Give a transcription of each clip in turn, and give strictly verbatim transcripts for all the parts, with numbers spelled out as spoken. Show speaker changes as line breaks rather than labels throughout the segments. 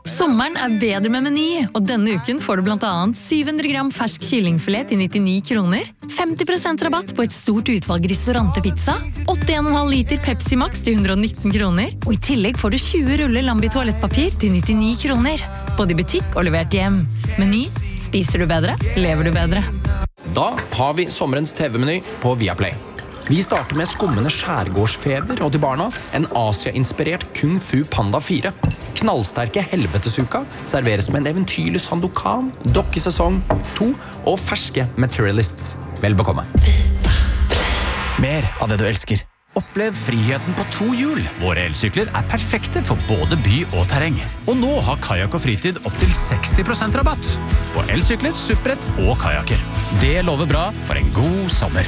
Sommeren er bedre med Meny, og denne uken får du blant annet syv hundre gram fersk kyllingfilet til nittini kroner, femti prosent rabatt på et stort utvalg ristorante-pizza, åtte komma fem liter Pepsi Max til hundre og nitten kroner, og i tillegg får du tjue ruller Lambi toalettpapir til nittini kroner, både i butikk og levert hjem. Meny, spiser du bedre, lever du bedre.
Da har vi sommerens T V-meny på Viaplay. Vi starter med skummende skjærgårdsfeber og til barna en Asia-inspirert Kung Fu Panda fire. Knallsterke helvetesuka serveres med en eventyrlig Sandokan, dokkesesong to og ferske Materialists. Vel bekomme.
Mer av det du elsker. Opplev friheten på to hjul. Våre elsykler er perfekte for både by og terreng. Og nå har Kajak og Fritid opp til seksti prosent rabatt på elsykler, supprett og kajaker. Det lover bra for en god sommer.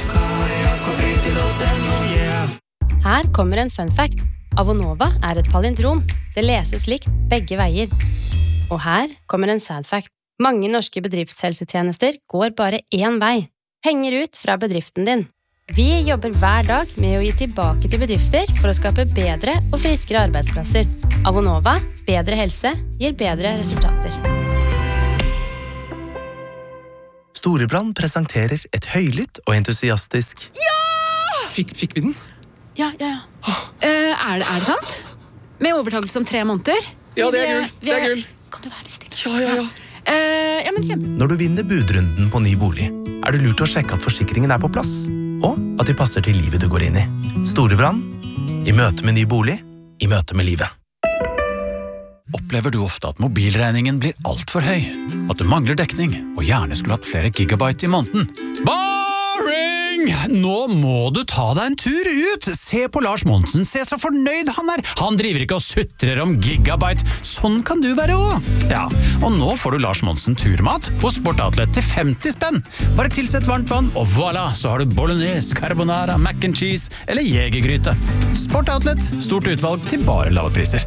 Her kommer en fun fact. Avonova er et palindrom. Det leses likt begge veier. Og her kommer en sad fact. Mange norske bedriftshelsetjenester går bare én vei. Penger ut fra bedriften din. Vi jobber hver dag med å gi tilbake til bedrifter for å skape bedre og friskere arbeidsplasser. Avonova, bedre helse, gir bedre resultater.
Storebrand presenterer et høylytt og entusiastisk
Ja!
Fikk, fikk vi den?
Ja, ja, ja. Uh, er, det, er det sant? Med overtakelse om tre måneder?
Ja, det er gull. Det er gull.
Kan du være litt stille?
Ja, ja, ja.
Uh, ja, men kjempe.
Når du vinner budrunden på ny bolig, er det lurt å sjekke at forsikringen er på plass, og at de passer til livet du går inn i. Storebrand, i møte med ny bolig, i møte med livet.
Opplever du ofte at mobilregningen blir alt for høy? At du mangler dekning, og gjerne skulle hatt flere gigabyte i måneden? Boring! Nå må du ta deg en tur ut! Se på Lars Monsen, se så fornøyd han er! Han driver ikke og sutrer om gigabyte. Sånn kan du være også. Ja, og nå får du Lars Monsen turmat på Sportoutlet til femti spenn. Bare tilsett varmt vann, og voilà, så har du bolognese, carbonara, mac and cheese eller jegergryte. Sportoutlet, stort utvalg til bare lave priser.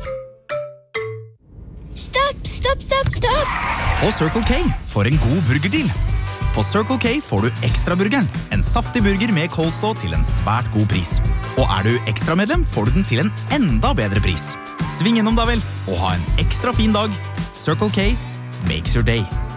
Stopp, stopp, stopp, stopp!
På Circle K for en god burgerdeal. På Circle K får du Ekstraburgeren, en saftig burger med coleslaw til en svært god pris. Og er du ekstramedlem, får du den til en enda bedre pris. Sving innom da vel, og ha en ekstra fin dag. Circle K makes your day.